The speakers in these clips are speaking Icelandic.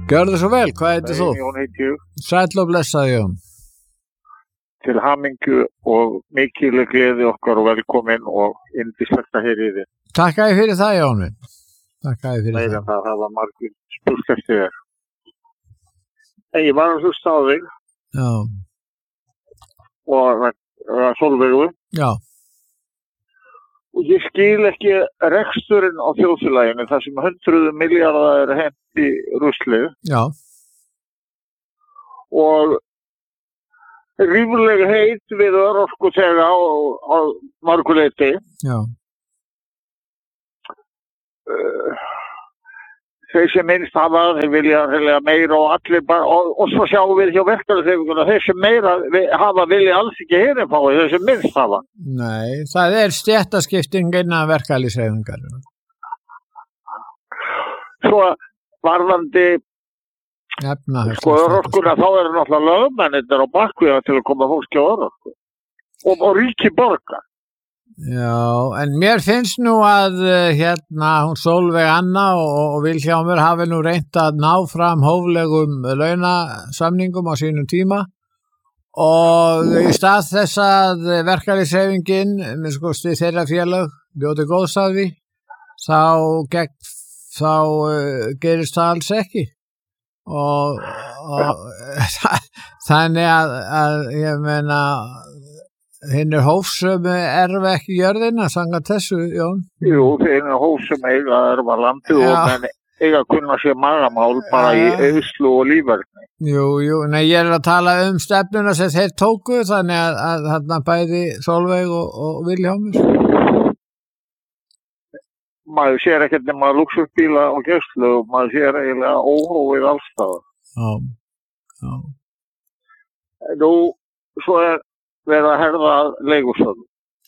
Gjörðu svo vel, hvað heitir þú? Jón heiti ég. Sæll og blessaði Jón. Til hamingju og mikil gleði okkar og velkomin og yndislegt að heyra í þér. Takk að ég fyrir það, Jón minn. Takk að ég fyrir Meira það. en það var margir spurt eftir þér. En ég var að hlusta á þig Já, og Sólveigu já, og ég skil ekki reksturinn á þjóðfélaginu þar sem 100 milljarðar er hent í ruslið já, og ríflega heit við örorkuþega á marguleiti. já. Þeir sem minnst hafa, þeir vilja meira og allir bara, og svo sjáum við hjá verkalýðshreyfinguna, þeir sem meira hafa vilja alls ekki herinn fá, þeir sem minnst hafa. Nei, það er stéttaskipting innan verkalýðshreyfingar. Svo varðandi Efnahagslega örorkuna, þá eru náttúrulega lögmennir á bakviða til að koma fólki á örorku. Og ríki borgar. Já, en mér finnst nú að hún Sólveig Anna og Vilhjálmur hafi nú reynt að ná fram hóflegum launasamningum á sínum tíma og í stað þess að verkalýðshreyfingin, þeirra félag, ljóti góðs af því, þá gerist það alls ekki. Og þannig að ég meina hinn hófsömu erfa ekki jörðina samkvæmt þessu, Jón? Jú, hinn hófsömu eiga erfa landið og menn eiga kunna sér magamál bara í eyðslu og lífverðni. Jú, nei, ég er að tala stefnuna sem þeir tóku, þannig að þarna bæði Sólveig og Vilhjálmur. Maður sér ekkert nema luxusbíla og gæslu og maður sér eiginlega óhófið allstaðar. Já. Nú, svo verið að herða leigusölu.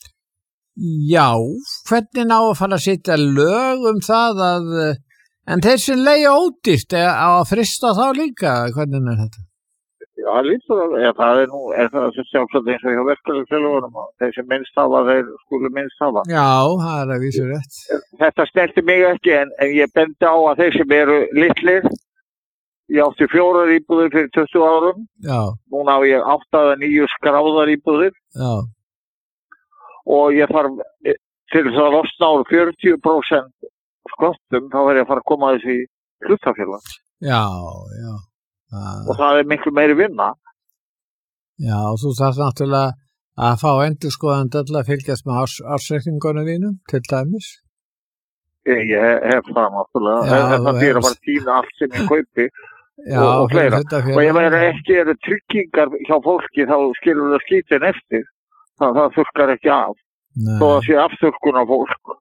Já, hvernig á að fara að setja lög það en þeir sem leigja ódýrt á að frista þá líka, hvernig er þetta? Já, það er það sjálfsagt eins og hjá verkalýðsfélögunum, þeir sem minnst hafa, þeir skulu minnst hafa. Já, það er að vísu rétt. Þetta snerti mig ekki en ég bendi á að þeir sem eru litlir, ég átti 4 íbúðir fyrir 20 árum. Já. Núna á ég 8 eða 9 skráðar íbúðir. Já. Og ég þarf til þess að losna úr 40% sköttum, þá verð ég að fara að koma þessi í hlutafélag. Já. Og það er miklu meiri vinna. Já, þú þarf náttúrulega að fá endurskoðandi að fylgjast með ársreikningunum þínum, til dæmis. Ég hef það náttúrulega. Þetta fyrir að bara tína allt sem ég kaupi. Já, og fleira. Og ef það ekki eru tryggingar hjá fólki þá skilur það skítin eftir. Það þurrkar ekki af. Þó það sé afþurrkun á fólk.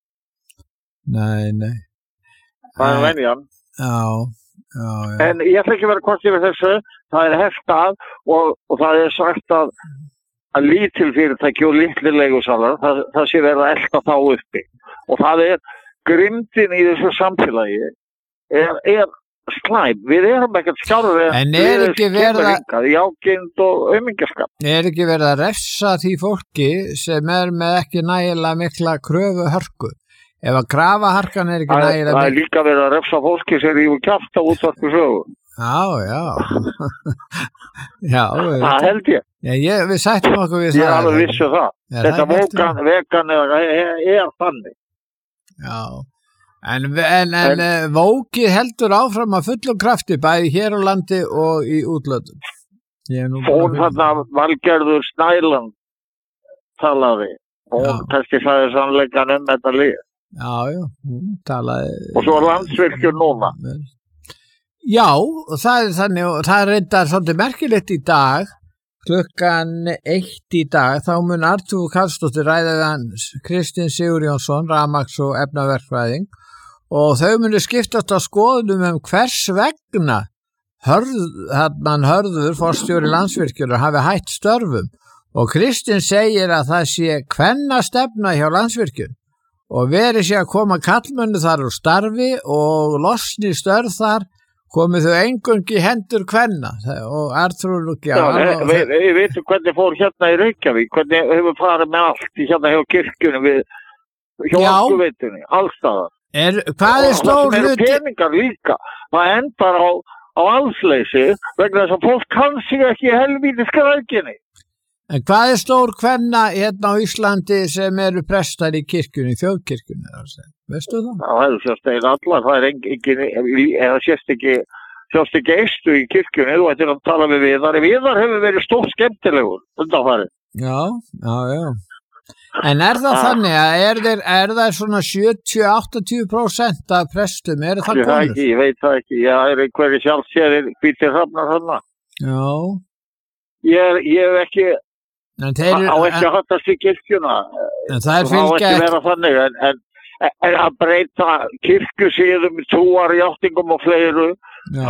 Nei. Það er venjan. Já. En ég ætla ekki að vera hvort yfir þessu. Það er heft að og það er sagt að lítil fyrirtæki og litli leigusalar, það sé verið að elta þá uppi. Og það er grimmdin í þessu samfélagi er slæm. Við erum ekkert skárri en er ekki verið í ágirnd og aumingaskap. Er ekki verið að refsa því fólki sem er með ekki nægilega mikla kröfu hörku? Ef að krafaharkan er ekki nægilega það er líka verið að refsa fólki sem rífur kjaft á útvarpi sögu. Já. Já, það held ég. Já, við sættum okkur við það. Ég er alveg vissu það. Þetta vegan er þannig. Já. En Vókið heldur áfram að fullum krafti bæði hér á landi og í útlöndum. Hún þarna Valgerður Snæland talaði. Hún kannski sagði sannleikan þetta lið. Já, hún talaði. Og svo Landsvirkjun núna. Já, og það er þannig og það er reyndar svolítið merkilegt í dag. Klukkan 1 í dag þá mun Artúr Karlsdóttir ræða við hans Kristinn Sigurjónsson, rafmagns- og efnaverkfræðing og þau munu skiptast á skoðunum hvers vegna Hörður, forstjóri Landsvirkjunar, hafi hætt störfum og Kristinn segir að það sé kvennastefna hjá Landsvirkjun og verið sé að koma karlmönnu þar úr starfi og losni störf þar komið þau engungi hendur kvenna og Artúr Ég veit hvernig fór hérna í Reykjavík, hvernig hefur farið með allt hérna hjá kirkjunum hjá orkuveitunni, allstaðar. Hvað er stór hluti? Það eru peningar líka, það endar á á alsleysi vegna þess að fólk kann sig ekki í helvíti skrækinni. En hvað stór kvenna hérna á Íslandi sem eru prestar í kirkjunni, þjóðkirkjunni, veistu það? Það er sérst einn allar, það er engin, eða sérst ekki eistu í kirkjunni, þú ættir að tala við Viðar. Viðar hefur verið stórt skemmtilegur undanfarið. Já. En það þannig að er það svona 70-80% af prestum, það konur? Ég veit það ekki, ég einhverju sjálfséðir hvítir hrafnar þarna. Já. Ég hef ekki, á ekki að hattast í kirkjuna, það á ekki vera þannig, en að breyta kirkjusíðum, trúarjáttingum og fleiru,